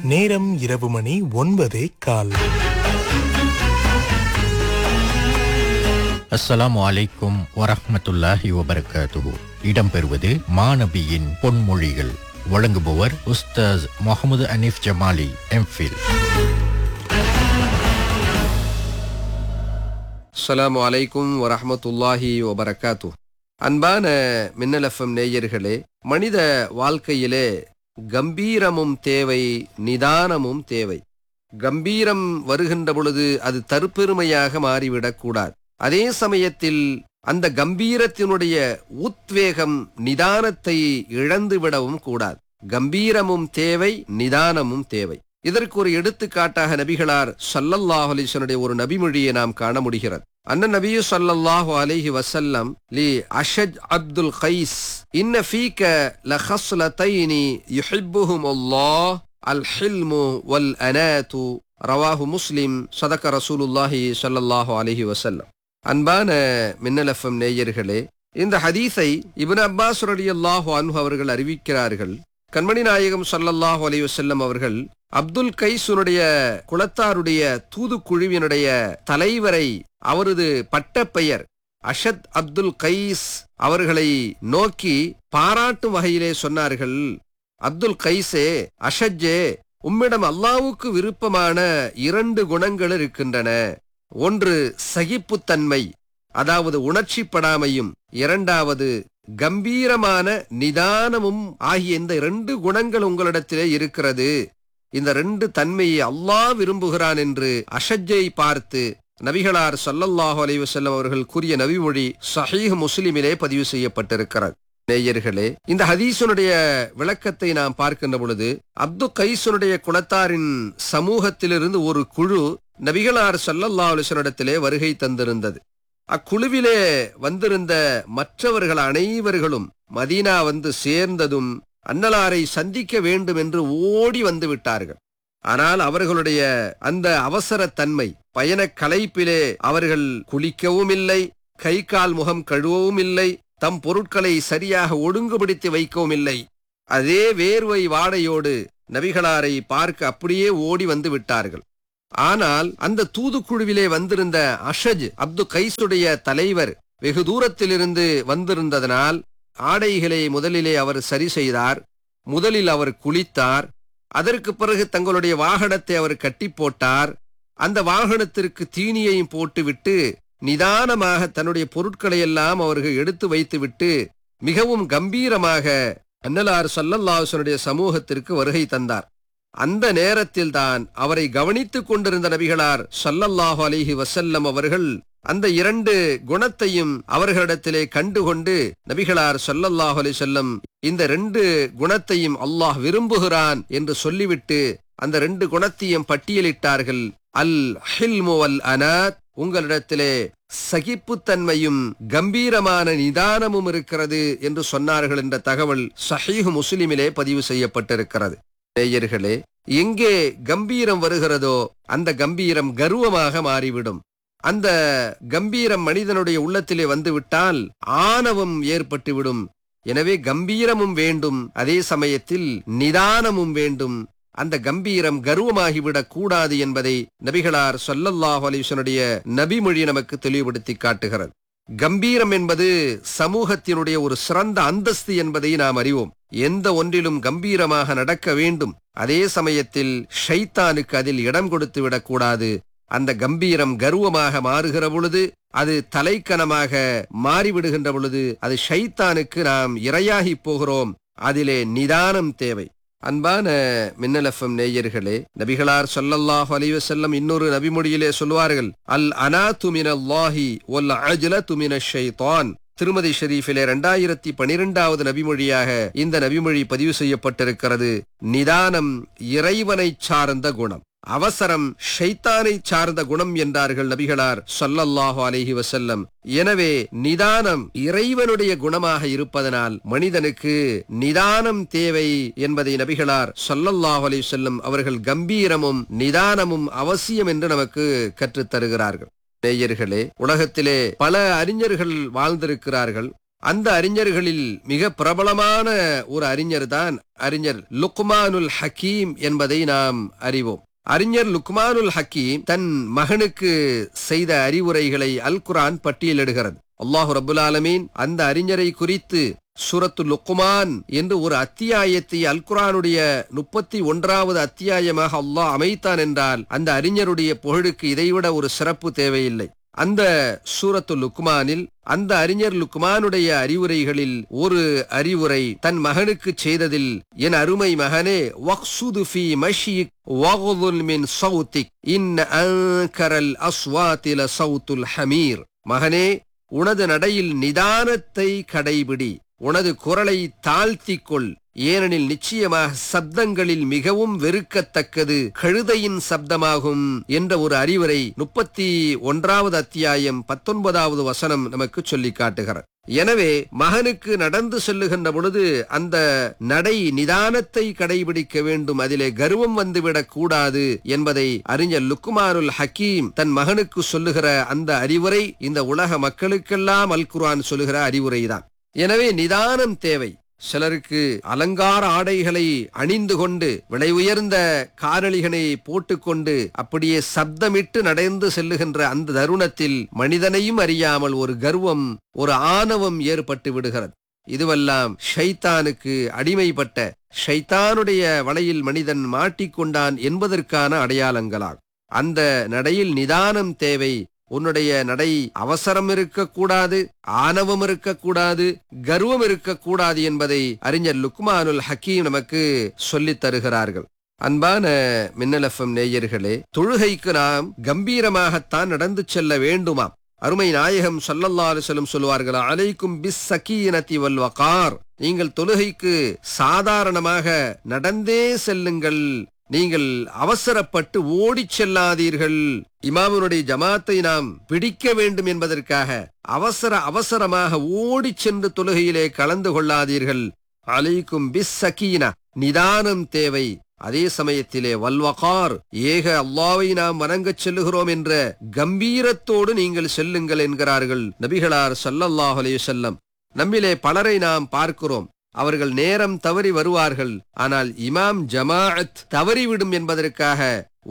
நேரம் இரவு மணி 9:15. அஸ்ஸலாமு அலைக்கும் வரஹ்மத்துல்லாஹி வபரகாத்துஹு. இடம்பெறுவது மாநபியின் பொன்மொழிகள். வழங்குபவர் உஸ்தாஸ் முகமது அனீஃப் ஜமாலி, எம்ஃபில். அஸ்ஸலாமு அலைக்கும் வரஹ்மத்துல்லாஹி வபரகாத்துஹு. அன்பான மின்னல் எஃப்எம் நேயர்களே, மனித வாழ்க்கையிலே கம்பீரமும் தேவை, நிதானமும் தேவை. கம்பீரம் வருகின்ற பொழுது அது தற்பெருமையாக மாறிவிடக்கூடாது. அதே சமயத்தில் அந்த கம்பீரத்தினுடைய உத்வேகம் நிதானத்தை இழந்துவிடவும் கூடாது. கம்பீரமும் தேவை, நிதானமும் தேவை. இதற்கு ஒரு எடுத்துக்காட்டாக நபிகளார் ஸல்லல்லாஹு அலைஹி வஸல்லம் ஒரு நபிமொழியை நாம் காண முடிகிறது. அண்ணன் நபி ஸல்லல்லாஹு அலைஹி வஸல்லம் லி அஷஜ் அப்துல் கைஸ் இன்ன ஃபீக லஹஸ்லதைனி யுஹிப்புஹுமுல்லாஹ் அல் ஹில்மு வல் அனாது ரவாஹு முஸ்லிம் ஸதக ரசூலுல்லாஹி ஸல்லல்லாஹு அலைஹி வஸல்லம். அன்பான மின்னல் எஃப்எம் நேயர்களே, இந்த ஹதீஸை இப்னு அப்பாஸ் ரலியல்லாஹு அன்ஹு அவர்கள் அறிவிக்கிறார்கள். கண்மணி நாயகம் ஸல்லல்லாஹு அலைஹி வஸல்லம் அவர்கள் அப்துல் கைஸுடைய குலத்தாருடைய தூதுக்குழுவினுடைய தலைவரை, அவரது பட்டப்பெயர் அஷத் அப்துல் கைஸ் அவர்களை நோக்கி பாராட்டும் வகையிலே சொன்னார்கள், அப்துல் கைஸே, அஷஜே, உம்மிடம் அல்லாஹ்வுக்கு விருப்பமான 2 குணங்கள் இருக்கின்றன. ஒன்று சகிப்புத்தன்மை, அதாவது உணர்ச்சிப்படாமையும், இரண்டாவது கம்பீரமான நிதானமும் ஆகிய இந்த 2 குணங்கள் உங்களிடத்திலே இருக்கிறது. இந்த 2 தன்மையை அல்லாஹ் விரும்புகிறான் என்று அஷஜ்ஜை பார்த்து நபிகளார் ஸல்லல்லாஹு அலைஹி வஸல்லம் அவர்கள் கூறிய நபிமொழி ஸஹீஹ் முஸ்லிமிலே பதிவு செய்யப்பட்டிருக்கிறது. நேயர்களே, இந்த ஹதீஸுடைய விளக்கத்தை நாம் பார்க்கின்ற பொழுது, அப்துல் கைஸுடைய குலத்தாரின் சமூகத்திலிருந்து ஒரு குழு நபிகளார் ஸல்லல்லாஹு அலைஹி வஸல்லம் வருகை தந்திருந்தது. அக்குழுவிலே வந்திருந்த மற்றவர்கள் அனைவர்களும் மதீனா வந்து சேர்ந்ததும் அன்னலாரை சந்திக்க வேண்டும் என்று ஓடி வந்து விட்டார்கள். ஆனால் அவர்களுடைய அந்த அவசர தன்மை, பயண களைப்பிலே அவர்கள் குளிக்கவும் இல்லை, கை கால் முகம் கழுவவும் இல்லை, தம் பொருட்களை சரியாக ஒழுங்குபடுத்தி வைக்கவும் இல்லை. அதே வேர்வை வாடையோடு நபிகளாரை பார்க்க அப்படியே ஓடி வந்து விட்டார்கள். ஆனால் அந்த தூதுக்குழுவிலே வந்திருந்த அஷஜ் அப்துல் கைஸுடைய தலைவர் வெகு தூரத்திலிருந்து வந்திருந்ததனால் ஆடைகளை முதலிலே அவர் சரி செய்தார். முதலில் அவர் குளித்தார். அதற்கு பிறகு தங்களுடைய வாகனத்தை அவர் கட்டி போட்டார். அந்த வாகனத்திற்கு தீனியையும் போட்டுவிட்டு நிதானமாக தன்னுடைய பொருட்களை எல்லாம் அவர்கள் எடுத்து வைத்துவிட்டு மிகவும் கம்பீரமாக அன்னலார் ஸல்லல்லாஹு அலைஹி வஸல்லம் சமூகத்திற்கு வருகை தந்தார். அந்த நேரத்தில் தான் அவரை கவனித்துக் கொண்டிருந்த நபிகளார் ஸல்லல்லாஹு அலைஹி வஸல்லம் அவர்கள் அந்த 2 குணத்தையும் அவர்களிடத்திலே கண்டுகொண்டு நபிகளார் ஸல்லல்லாஹு அலைஹி வஸல்லம் இந்த 2 குணத்தையும் அல்லாஹ் விரும்புகிறான் என்று சொல்லிவிட்டு அந்த 2 குணத்தையும் பட்டியலிட்டார்கள். அல் ஹில்மு வல் அனாத், உங்களிடத்திலே சகிப்புத்தன்மையும் கம்பீரமான நிதானமும் இருக்கிறது என்று சொன்னார்கள் என்ற தகவல் ஸஹீஹ் முஸ்லிமிலே பதிவு செய்யப்பட்டிருக்கிறது. நேயர்களே, எங்கே கம்பீரம் வருகிறதோ அந்த கம்பீரம் கர்வமாக மாறிவிடும். அந்த கம்பீரம் மனிதனுடைய உள்ளத்திலே வந்துவிட்டால் ஆணவம் ஏற்பட்டுவிடும். எனவே கம்பீரமும் வேண்டும், அதே சமயத்தில் நிதானமும் வேண்டும். அந்த கம்பீரம் கர்வமாகிவிடக் கூடாது என்பதை நபிகளார் ஸல்லல்லாஹு அலைஹி வஸல்லம் நபிமொழி நமக்கு தெளிவுபடுத்தி காட்டுகிறது. கம்பீரம் என்பது சமூகத்தினுடைய ஒரு சிறந்த அந்தஸ்து என்பதை நாம் அறிவோம். எந்த ஒன்றிலும் கம்பீரமாக நடக்க வேண்டும். அதே சமயத்தில் ஷைத்தானுக்கு அதில் இடம் கொடுத்து விடக்கூடாது. அந்த கம்பீரம் கர்வமாக மாறுகிற பொழுது, அது தலைக்கணமாக மாறிவிடுகின்ற பொழுது, அது ஷைத்தானுக்கு நாம் இரையாகி போகிறோம். அதிலே நிதானம் தேவை. அன்பான மின்னல் எஃப்எம் நேயர்களே, நபிகளார் ஸல்லல்லாஹு அலைஹி வஸல்லம் இன்னொரு நபிமொழியிலே சொல்வார்கள், அல் அனாது மினல்லாஹி வல் அஜ்லது மினஷ் ஷைத்தான். திருமதி ஷரீஃபிலே 2012வது நபிமொழியாக இந்த நபிமொழி பதிவு செய்யப்பட்டிருக்கிறது. நிதானம் இறைவனை சார்ந்த குணம், அவசரம் ஷைத்தானை சார்ந்த குணம் என்றார்கள் நபிகளார் ஸல்லல்லாஹு அலைஹி வஸல்லம். எனவே நிதானம் இறைவனுடைய குணமாக இருப்பதனால் மனிதனுக்கு நிதானம் தேவை என்பதை நபிகளார் ஸல்லல்லாஹு அலைஹி வஸல்லம் அவர்கள் கம்பீரமும் நிதானமும் அவசியம் என்று நமக்கு கற்றுத் தருகிறார்கள். நேயர்களே, உலகத்திலே பல அறிஞர்கள் வாழ்ந்திருக்கிறார்கள். அந்த அறிஞர்களில் மிக பிரபலமான ஒரு அறிஞர் தான் அறிஞர் லுக்மானுல் ஹக்கீம் என்பதை நாம் அறிவோம். அறிஞர் லுக்மானுல் ஹக்கீம் தன் மகனுக்கு செய்த அறிவுரைகளை அல் குர்ஆன் பட்டியலிடுகிறது. அல்லாஹு ரப்புல் ஆலமீன் அந்த அறிஞரை குறித்து சூரத்து லுக்மான் என்று ஒரு அத்தியாயத்தை அல் குர்ஆனுடைய 31வது அத்தியாயமாக அல்லாஹ் அமைத்தான் என்றால் அந்த அறிஞருடைய புகழுக்கு இதைவிட ஒரு சிறப்பு தேவையில்லை. அந்த சூரத்து லுக்மானில் அந்த அறிஞர் லுக்மானுடைய அறிவுரைகளில் ஒரு அறிவுரை தன் மகனுக்கு செய்ததில், என் அருமை மகனே, வக்சுது ஃபீ மஷீக் வகுதுல் மின் சௌத்திக் இன்ன அன்கரல் அஸ்வாதி லசௌத்துல் ஹமீர். மகனே, உனது நடையில் நிதானத்தை கடைபிடி, உனது குரலை தாழ்த்திக் கொள், ஏனெனில் நிச்சயமாக சப்தங்களில் மிகவும் வெறுக்கத்தக்கது கழுதையின் சப்தமாகும் என்ற ஒரு அறிவுரை 31வது அத்தியாயம் 19வது வசனம் நமக்கு சொல்லி காட்டுகிறார். எனவே மகனுக்கு நடந்து செல்லுகின்ற பொழுது அந்த நடை நிதானத்தை கடைபிடிக்க வேண்டும், அதிலே கர்வம் வந்துவிடக் கூடாது என்பதை அறிஞர் லுக்மானுல் ஹக்கீம் தன் மகனுக்கு சொல்லுகிற அந்த அறிவுரை இந்த உலக மக்களுக்கெல்லாம் அல் குர்ஆன் சொல்லுகிற அறிவுரைதான். எனவே நிதானம் தேவை. சிலருக்கு அலங்கார ஆடைகளை அணிந்து கொண்டு விலை உயர்ந்த காரணிகளை போட்டுக்கொண்டு அப்படியே சப்தமிட்டு நடந்து செல்லுகின்ற அந்த தருணத்தில் மனிதனையும் அறியாமல் ஒரு கர்வம், ஒரு ஆணவம் ஏற்பட்டு விடுகிறது. இதுவெல்லாம் ஷைத்தானுக்கு அடிமைப்பட்ட, ஷைத்தானுடைய வலையில் மனிதன் மாட்டிக்கொண்டான் என்பதற்கான அடையாளங்களாகும். அந்த நடையில் நிதானம் தேவை. உன்னுடைய நடை அவசரம் இருக்கக்கூடாது, ஆணவம் இருக்கக்கூடாது, கர்வம் இருக்கக்கூடாது என்பதை அறிஞர் லுக்மானுல் ஹக்கீம் நமக்கு சொல்லித் தருகிறார்கள். அன்பான மின்னல் எஃப்எம் நேயர்களே, தொழுகைக்கு நாம் கம்பீரமாகத்தான் நடந்து செல்ல வேண்டுமாம். அருமை நாயகம் ஸல்லல்லாஹு அலைஹி வஸல்லம் சொல்வார்கள், அலைக்கும் பிஸ் ஸகீனதி வல் வகார். நீங்கள் தொழுகைக்கு சாதாரணமாக நடந்தே செல்லுங்கள், நீங்கள் அவசரப்பட்டு ஓடிச் செல்லாதீர்கள். இமாமுனுடைய ஜமாத்தை நாம் பிடிக்க வேண்டும் என்பதற்காக அவசரமாக ஓடிச் சென்று தொழுகையிலே கலந்து கொள்ளாதீர்கள். அலைக்கும் பிஸ் ஸகீனா, நிதானம் தேவை. அதே சமயத்திலே வல்வகார், ஏக அல்லாஹ்வை நாம் வணங்கச் செல்லுகிறோம் என்ற கம்பீரத்தோடு நீங்கள் செல்லுங்கள் என்கிறார்கள் நபிகளார் ஸல்லல்லாஹு அலைஹி வஸல்லம். நம்மிலே பலரை நாம் பார்க்கிறோம், அவர்கள் நேரம் தவறி வருவார்கள், ஆனால் இமாம் ஜமாஅத் தவறிவிடும் என்பதற்காக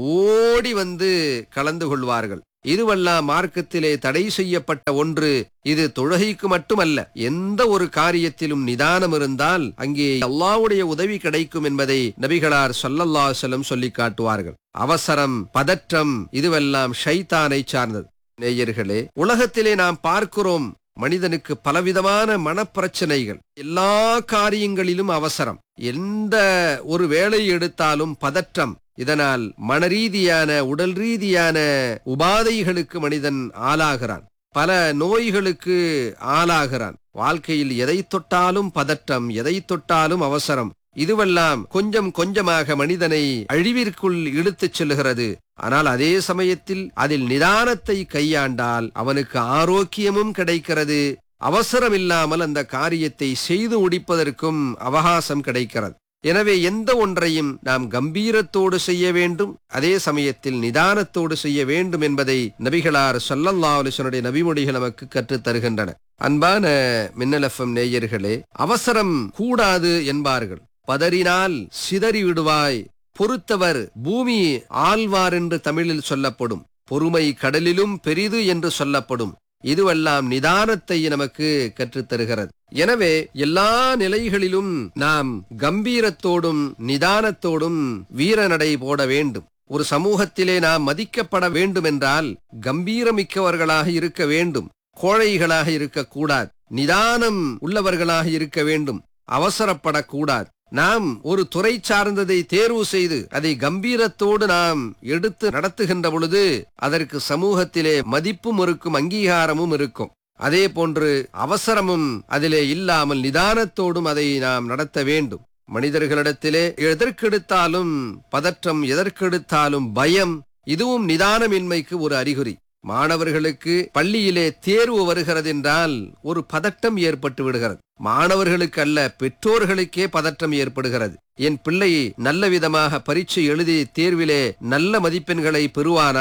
ஓடி வந்து கலந்து கொள்வார்கள். இதுவெல்லாம் மார்க்கத்திலே தடை செய்யப்பட்ட ஒன்று. இது தொழுகைக்கு மட்டுமல்ல, எந்த ஒரு காரியத்திலும் நிதானம் இருந்தால் அங்கே அல்லாஹ்வுடைய உதவி கிடைக்கும் என்பதை நபிகளார் ஸல்லல்லாஹு அலைஹி வஸல்லம் சொல்லி காட்டுவார்கள். அவசரம், பதற்றம் இதுவெல்லாம் ஷைத்தானை சார்ந்தது. நேயர்களே, உலகத்திலே நாம் பார்க்கிறோம், மனிதனுக்கு பலவிதமான மனப்பிரச்சனைகள், எல்லா காரியங்களிலும் அவசரம், எந்த ஒரு வேலை எடுத்தாலும் பதற்றம். இதனால் மனரீதியான, உடல் ரீதியான உபாதைகளுக்கு மனிதன் ஆளாகிறான், பல நோய்களுக்கு ஆளாகிறான். வாழ்க்கையில் எதை தொட்டாலும் பதற்றம், எதை தொட்டாலும் அவசரம். இதுவெல்லாம் கொஞ்சம் கொஞ்சமாக மனிதனை அழிவிற்குள் இழுத்துச் செல்லுகிறது. ஆனால் அதே சமயத்தில் அதில் நிதானத்தை கையாண்டால் அவனுக்கு ஆரோக்கியமும் கிடைக்கிறது. அவசரம் இல்லாமல் அந்த காரியத்தை செய்து முடிப்பதற்கும் அவகாசம் கிடைக்கிறது. எனவே எந்த ஒன்றையும் நாம் கம்பீரத்தோடு செய்ய வேண்டும், அதே சமயத்தில் நிதானத்தோடு செய்ய வேண்டும் என்பதை நபிகளார் ஸல்லல்லாஹு அலைஹி வஸல்லம் நபிமொழிகள் நமக்கு கற்றுத் தருகின்றன. அன்பான மின்னல் எஃப்எம் நேயர்களே, அவசரம் கூடாது என்பார்கள். பதறினால் சிதறி விடுவாய், பொறுத்தவர் பூமி ஆழ்வார் என்று தமிழில் சொல்லப்படும், பொறுமை கடலிலும் பெரிது என்று சொல்லப்படும். இதுவெல்லாம் நிதானத்தை நமக்கு கற்றுத்தருகிறது. எனவே எல்லா நிலைகளிலும் நாம் கம்பீரத்தோடும் நிதானத்தோடும் வீரநடை போட வேண்டும். ஒரு சமூகத்திலே நாம் மதிக்கப்பட வேண்டும் என்றால் கம்பீரமிக்கவர்களாக இருக்க வேண்டும், கோழைகளாக இருக்கக்கூடாது, நிதானம் உள்ளவர்களாக இருக்க வேண்டும், அவசரப்படக்கூடாது. நாம் ஒரு துறை சார்ந்ததை தேர்வு செய்து அதை கம்பீரத்தோடு நாம் எடுத்து நடத்துகின்ற பொழுது அதற்கு சமூகத்திலே மதிப்பும் இருக்கும், அங்கீகாரமும் இருக்கும். அதே போன்று அவசரமும் அதிலே இல்லாமல் நிதானத்தோடும் அதை நாம் நடத்த வேண்டும். மனிதர்களிடத்திலே எதற்கெடுத்தாலும் பதற்றம், எதற்கெடுத்தாலும் பயம், இதுவும் நிதானமின்மைக்கு ஒரு அறிகுறி. மாணவர்களுக்கு பள்ளியிலே தேர்வு வருகிறது என்றால் ஒரு பதட்டம் ஏற்பட்டு விடுகிறது. மாணவர்களுக்கு அல்ல, பெற்றோர்களுக்கே பதற்றம் ஏற்படுகிறது. என் பிள்ளை நல்ல விதமாக பரீட்சை எழுதி தேர்விலே நல்ல மதிப்பெண்களை பெறுவானா,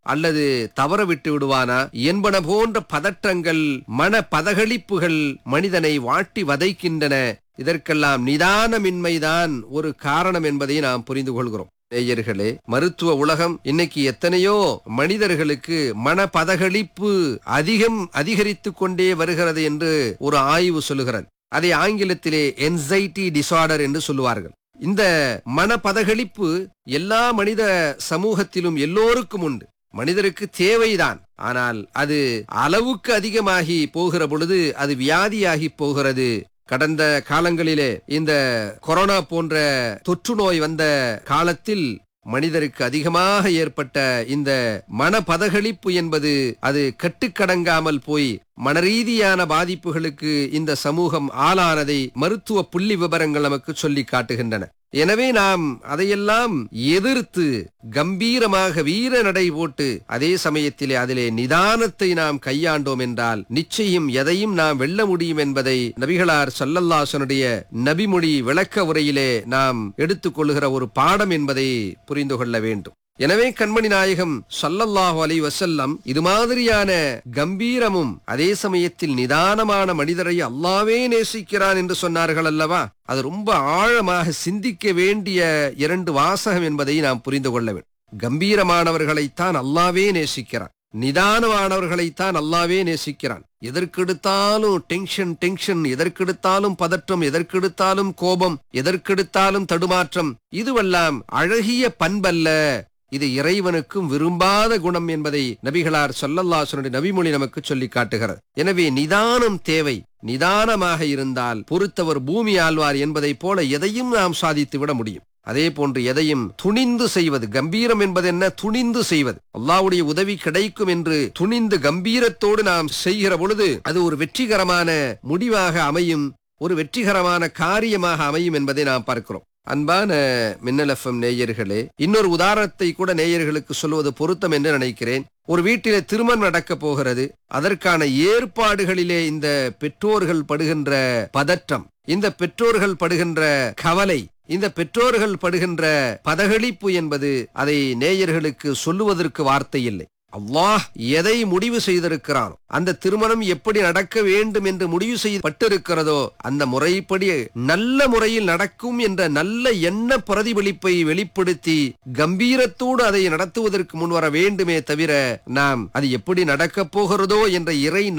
அல்லது தவற விட்டு விடுவானா என்பன போன்ற பதற்றங்கள், மன பதகளிப்புகள் மனிதனை வாட்டி வதைக்கின்றன. இதற்கெல்லாம் நிதானமின்மைதான் ஒரு காரணம் என்பதை நாம் புரிந்து கொள்கிறோம். நேயர்களே, மருத்துவ உலகம் இன்னைக்கு எத்தனையோ மனிதர்களுக்கு மன பதகளிப்பு அதிகரித்து கொண்டே வருகிறது என்று ஒரு ஆய்வு சொல்லுகிறது. அதை ஆங்கிலத்திலே என்சைட்டி டிசார்டர் என்று சொல்லுவார்கள். இந்த மன பதகளிப்பு எல்லா மனித சமூகத்திலும் எல்லோருக்கும் உண்டு. மனிதருக்கு தேவைதான். ஆனால் அது அளவுக்கு அதிகமாகி போகிற பொழுது அது வியாதியாகி போகிறது. கடந்த காலங்களிலே இந்த கொரோனா போன்ற தொற்று நோய் வந்த காலத்தில் மனிதருக்கு அதிகமாக ஏற்பட்ட இந்த மனபதகளிப்பு என்பது அது கட்டுக்கடங்காமல் போய் மனரீதியான பாதிப்புகளுக்கு இந்த சமூகம் ஆளானதை மருத்துவ புள்ளி விவரங்கள் நமக்கு சொல்லி காட்டுகின்றன. எனவே நாம் அதையெல்லாம் எதிர்த்து கம்பீரமாக வீர நடை போட்டு அதே சமயத்திலே அதிலே நிதானத்தை நாம் கையாண்டோம் என்றால் நிச்சயம் எதையும் நாம் வெல்ல முடியும் என்பதை நபிகளார் ஸல்லல்லாஹு அலைஹி வஸல்லம் நபிமொழி விளக்க உரையிலே நாம் எடுத்துக்கொள்கிற ஒரு பாடம் என்பதை புரிந்து கொள்ள வேண்டும். எனவே கண்மணி நாயகம் ஸல்லல்லாஹு அலைஹி வஸல்லம் இது மாதிரியான கம்பீரமும் அதே சமயத்தில் நிதானமான மனிதரை அல்லாஹ்வே நேசிக்கிறான் என்று சொன்னார்கள் அல்லவா? அது ரொம்ப ஆழமாக சிந்திக்க வேண்டிய 2 வாசகம் என்பதை நாம் புரிந்து கொள்ள வேண்டும். கம்பீரமானவர்களைத்தான் அல்லாஹ்வே நேசிக்கிறான், நிதானமானவர்களைத்தான் அல்லாஹ்வே நேசிக்கிறான். எதற்கெடுத்தாலும் டென்ஷன், எதற்கெடுத்தாலும் பதற்றம், எதற்கெடுத்தாலும் கோபம், எதற்கெடுத்தாலும் தடுமாற்றம், இதுவெல்லாம் அழகிய பண்பல்ல. இது இறைவனுக்கும் விரும்பாத குணம் என்பதை நபிகளார் ஸல்லல்லாஹு அலைஹி வஸல்லம் நபிமொழி நமக்கு சொல்லி காட்டுகிறது. எனவே நிதானம் தேவை. நிதானமாக இருந்தால் பொறுத்தவர் பூமி ஆழ்வார் என்பதை போல எதையும் நாம் சாதித்து விட முடியும். அதே போன்று எதையும் துணிந்து செய்வது. கம்பீரம் என்பது என்ன? துணிந்து செய்வது. அல்லாஹ்வுடைய உதவி கிடைக்கும் என்று துணிந்து கம்பீரத்தோடு நாம் செய்கிற பொழுது அது ஒரு வெற்றிகரமான முடிவாக அமையும், ஒரு வெற்றிகரமான காரியமாக அமையும் என்பதை நாம் பார்க்கிறோம். அன்பான மின்னல் எஃப்எம் நேயர்களே, இன்னொரு உதாரணத்தை கூட நேயர்களுக்கு சொல்வது பொருத்தம் என்று நினைக்கிறேன். ஒரு வீட்டிலே திருமணம் நடக்க போகிறது. அதற்கான ஏற்பாடுகளிலே இந்த பெற்றோர்கள் படுகின்ற பதற்றம், இந்த பெற்றோர்கள் படுகின்ற கவலை, இந்த பெற்றோர்கள் படுகின்ற பதகளிப்பு என்பது அதை நேயர்களுக்கு சொல்லுவதற்கு வார்த்தை இல்லை. அல்லாஹ் எதை முடிவு செய்திருக்கிறான், அந்த திருமணம் எப்படி நடக்க வேண்டும் என்று முடிவு செய்யப்பட்டிருக்கிறதோ அந்த முறைப்படி நல்ல முறையில் நடக்கும் என்ற நல்ல எண்ண பிரதிபலிப்பை வெளிப்படுத்தி கம்பீரத்தோடு அதை நடத்துவதற்கு முன்வர வேண்டுமே தவிர நாம் அது எப்படி நடக்கப் போகிறதோ என்ற இறை